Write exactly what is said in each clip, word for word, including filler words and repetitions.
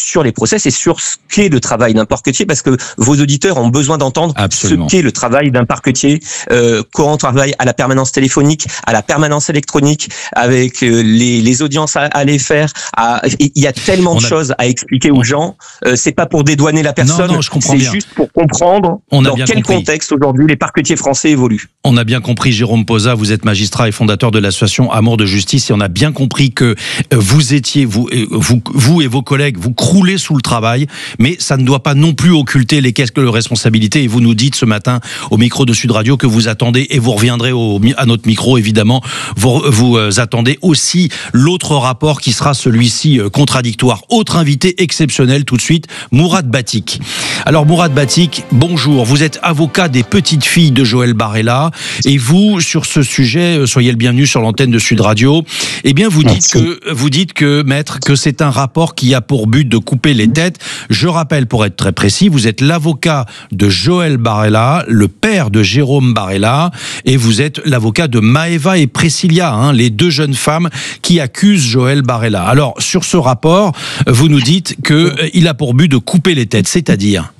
sur les process et sur ce qu'est le travail d'un parquetier, parce que vos auditeurs ont besoin d'entendre Absolument. ce qu'est le travail d'un parquetier, euh, quand on travaille à la permanence téléphonique, à la permanence électronique, avec euh, les, les audiences à, à les faire. À, il y a tellement on de a... choses à expliquer aux gens. Euh, c'est pas pour dédouaner la personne, non, non, je comprends c'est bien. juste pour comprendre on a dans bien quel compris. contexte aujourd'hui les parquetiers français évoluent. On a bien compris, Jérôme Posa, vous êtes magistrat et fondateur de l'association Amour de Justice, et on a bien compris que vous étiez, vous, vous, vous et vos collègues, vous croulez sous le travail, mais ça ne doit pas non plus occulter les quelques responsabilités. Et vous nous dites ce matin au micro de Sud Radio que vous attendez, et vous reviendrez au, à notre micro évidemment, vous, vous attendez aussi l'autre rapport qui sera celui-ci contradictoire. Autre invité exceptionnel tout de suite, Mourad Batik. Alors Mourad Batik, bonjour, vous êtes avocat des petites filles de Joël Barella, et vous, sur ce sujet, soyez le bienvenu sur l'antenne de Sud Radio, eh bien vous dites que, vous dites que, maître, que c'est un rapport qui a pour but de couper les têtes. Je rappelle, pour être très précis, vous êtes l'avocat de Joël Barella, le père de Jérôme Barella, et vous êtes l'avocat de Maëva et Priscilla, hein, les deux jeunes femmes qui accusent Joël Barella. Alors, sur ce rapport, vous nous dites qu'il a pour but de couper les têtes, c'est-à-dire...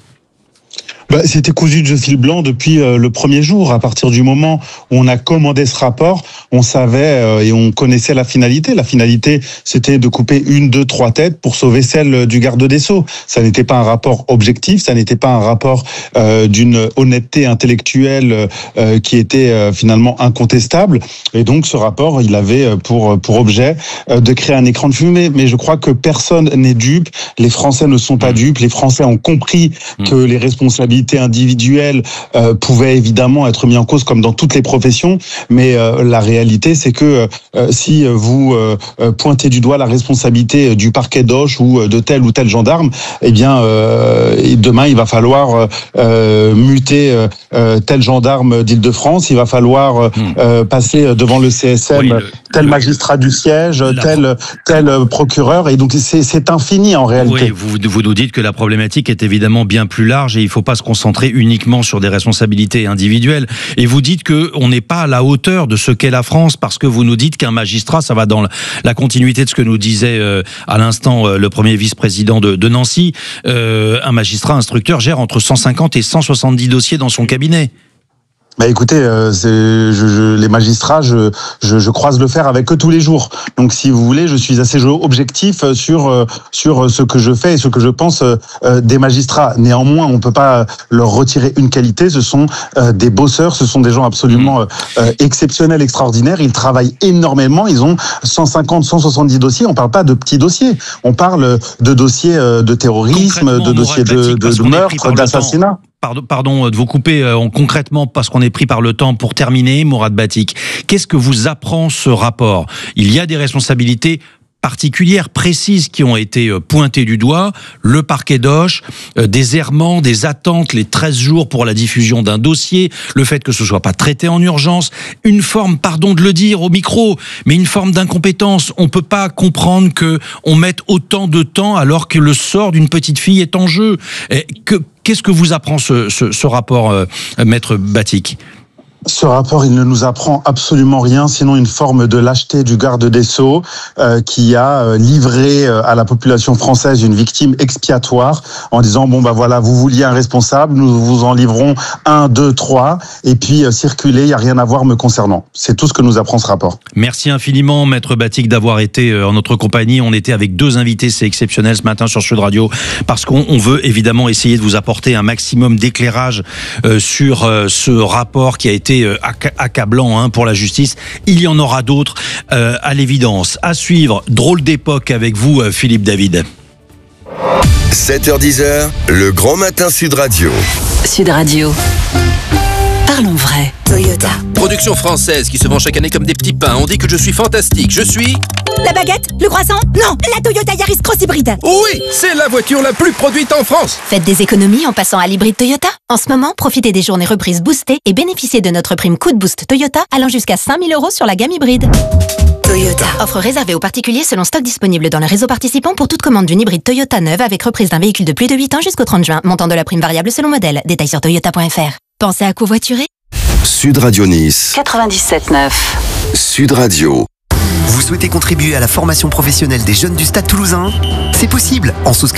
Bah, c'était cousu de fil blanc depuis euh, le premier jour. À partir du moment où on a commandé ce rapport, on savait euh, et on connaissait la finalité. La finalité, c'était de couper une, deux, trois têtes pour sauver celle du garde des Sceaux. Ça n'était pas un rapport objectif, ça n'était pas un rapport euh, d'une honnêteté intellectuelle euh, qui était euh, finalement incontestable. Et donc, ce rapport, il avait pour pour objet euh, de créer un écran de fumée. Mais je crois que personne n'est dupe. Les Français ne sont pas dupes. Les Français ont compris que les responsabilités individuelle euh, pouvait évidemment être mis en cause comme dans toutes les professions, mais euh, la réalité c'est que euh, si vous euh, pointez du doigt la responsabilité du parquet d'Auch ou de tel ou tel gendarme, eh bien euh, demain il va falloir euh, muter euh, tel gendarme d'Île-de-France, il va falloir euh, passer devant le C S M oui, le, tel le, magistrat du siège, la... tel tel procureur, et donc c'est, c'est infini en réalité. Oui, vous, vous nous dites que la problématique est évidemment bien plus large et il ne faut pas se concentrer uniquement sur des responsabilités individuelles. Et vous dites qu'on n'est pas à la hauteur de ce qu'est la France, parce que vous nous dites qu'un magistrat, ça va dans la continuité de ce que nous disait euh, à l'instant euh, le premier vice-président de, de Nancy, euh, un magistrat instructeur gère entre cent cinquante et cent soixante-dix dossiers dans son cabinet. Bah écoutez, euh, c'est, je, je, les magistrats, je, je, je croise le fer avec eux tous les jours. Donc, si vous voulez, je suis assez objectif sur sur ce que je fais et ce que je pense euh, des magistrats. Néanmoins, on peut pas leur retirer une qualité. Ce sont euh, des bosseurs, ce sont des gens absolument euh, exceptionnels, extraordinaires. Ils travaillent énormément. Ils ont cent cinquante, cent soixante-dix dossiers. On parle pas de petits dossiers. On parle de dossiers de terrorisme, de dossiers de, de, de meurtre, d'assassinat. Pardon, pardon de vous couper euh, concrètement parce qu'on est pris par le temps. Pour terminer, Mourad Batik, qu'est-ce que vous apprend ce rapport ? Il y a des responsabilités particulières, précises, qui ont été pointées du doigt, le parquet d'Auch, euh, des errements, des attentes, les treize jours pour la diffusion d'un dossier, le fait que ce soit pas traité en urgence, une forme, pardon de le dire au micro, mais une forme d'incompétence. On peut pas comprendre que on mette autant de temps alors que le sort d'une petite fille est en jeu. Et que, qu'est-ce que vous apprend ce, ce, ce rapport, euh, maître Batik ? Ce rapport, il ne nous apprend absolument rien, sinon une forme de lâcheté du garde des Sceaux euh, qui a euh, livré euh, à la population française une victime expiatoire en disant bon bah voilà, vous vouliez un responsable, nous vous en livrons un, deux, trois, et puis euh, circulez, il n'y a rien à voir me concernant. C'est tout ce que nous apprend ce rapport. Merci infiniment, maître Batik, d'avoir été euh, en notre compagnie. On était avec deux invités, c'est exceptionnel ce matin sur Sud Radio, parce qu'on on veut évidemment essayer de vous apporter un maximum d'éclairage euh, sur euh, ce rapport qui a été accablant hein, pour la justice. Il y en aura d'autres euh, à l'évidence. À suivre, drôle d'époque avec vous, Philippe David. sept heures dix, le grand matin Sud Radio. Sud Radio. Parlons vrai. Toyota. Production française qui se vend chaque année comme des petits pains. On dit que je suis fantastique. Je suis... La baguette? Le croissant? Non, la Toyota Yaris Cross Hybride. Oui, c'est la voiture la plus produite en France. Faites des économies en passant à l'hybride Toyota. En ce moment, profitez des journées reprises boostées et bénéficiez de notre prime coup de boost Toyota allant jusqu'à cinq mille euros sur la gamme hybride. Toyota. Offre réservée aux particuliers selon stock disponible dans le réseau participant pour toute commande d'une hybride Toyota neuve avec reprise d'un véhicule de plus de huit ans jusqu'au trente juin. Montant de la prime variable selon modèle. Détails sur toyota point f r. Pensez à covoiturer? Sud Radio Nice. quatre-vingt-dix-sept neuf. Sud Radio. Vous souhaitez contribuer à la formation professionnelle des jeunes du Stade Toulousain ? C'est possible en souscrivant